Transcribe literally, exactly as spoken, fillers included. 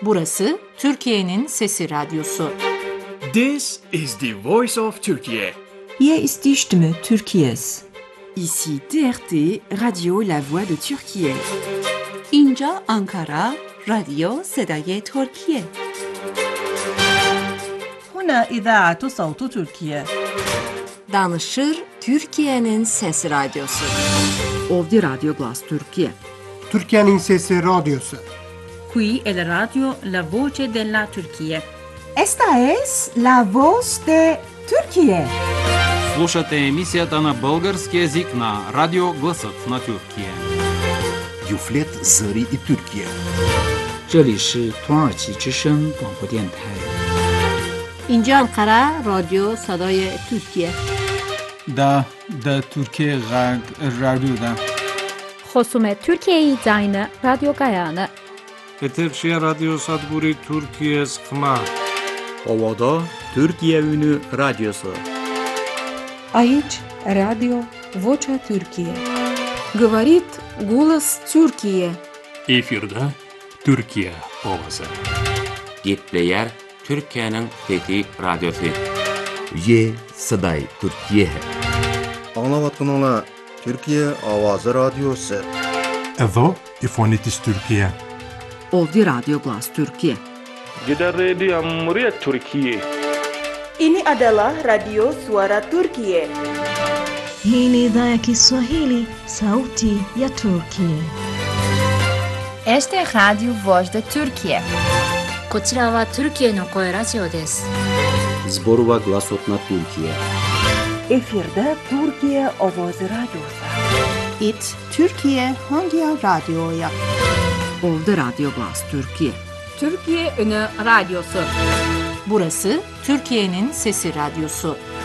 Burası Türkiye'nin Sesi Radyosu. This is the voice of Turkey. Hier ist die Stimme Türkiye's. Ici T R T, Radio La Voix de Türkiye. اینجا آنکارا، رادیو صدای ترکیه. هنا إذاعة صوت تركيا. Danışır Türkiye'nin Sesi Radyosu. Ovdje Radio Glas Türkiye. Türkiye'nin Sesi Radyosu. Qui è la radio La Voce della Turchia. Esta es la voz de Türkiye. Слушате емисията на български език на Радио Гласът на Türkiye. Юфлет Зари и Türkiye. 这里是土耳其之声广播电台。 اینجا آنکارا، رادیو صدای ترکیه. دا دا Türkiye Radyo'da. خصوم Türkiye Zayne Radyo Gayane. Eterşehir Radyo Sadburi Türkiye Skma. Ovada Türkiye Ünü Radyosu. Aici Radio Vocea Türkiye. Говорит голос Türkiye. Efirde Türkiye ovası. Gitleyer Türkiye'nin Fethi Radyosu. Ye Saday Türkiye. Anlavatkanala Türkiye Avazı Radyosu. Evo İfonitis Türkiye. Ovdje Radio Glas Türkiye. Gider Radio Cumhuriyet Türkiye. Ini adalah Radio Suara Turkiye. Hii ni idhaa ya Kiswahili, Sauti ya Turkiye. Este es Radio Voz de Turkiye. こちらはトルキエの声ラジオです。 Zborova Glasot na Türkiye. Efirde Türkiye Ovoz Radyosu. It Türkiye Hangi Radyo'ya? Ovdje Radio Glas Türkiye. Türkiye Ünü Radyosu. Burası Türkiye'nin Sesi Radyosu.